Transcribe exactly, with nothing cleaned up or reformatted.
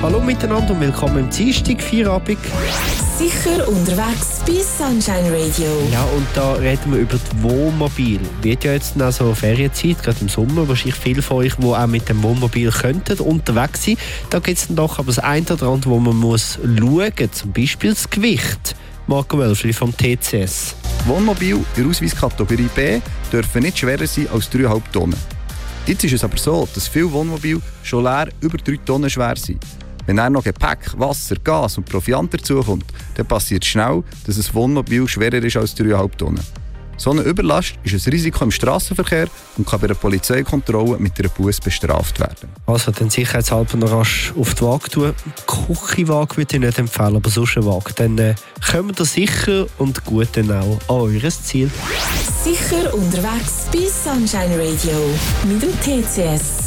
Hallo miteinander und willkommen im Dienstag, Feierabend. Sicher unterwegs bei Sunshine Radio. Ja, und da reden wir über das Wohnmobil. Wird ja jetzt noch so Ferienzeit, gerade im Sommer, wahrscheinlich viele von euch, die auch mit dem Wohnmobil könnten unterwegs sein. Da gibt es dann doch aber das eine oder andere, wo man muss schauen muss, zum Beispiel das Gewicht. Marco Wölfli vom T C S. Wohnmobil in der Ausweiskategorie B dürfen nicht schwerer sein als drei Komma fünf Tonnen. Jetzt ist es aber so, dass viele Wohnmobile schon leer über drei Tonnen schwer sind. Wenn dann noch Gepäck, Wasser, Gas und Proviant dazukommt, dann passiert schnell, dass ein Wohnmobil schwerer ist als drei Komma fünf Tonnen. So eine Überlast ist ein Risiko im Strassenverkehr und kann bei einer Polizeikontrolle mit einer Busse bestraft werden. Also dann sicherheitshalber noch rasch auf die Waage tun. Küchenwaage würde ich nicht empfehlen, aber sonst eine Waage. Dann äh, kommen wir sicher und gut dann auch an eures Ziel. Sicher unterwegs bei Sunshine Radio mit dem T C S.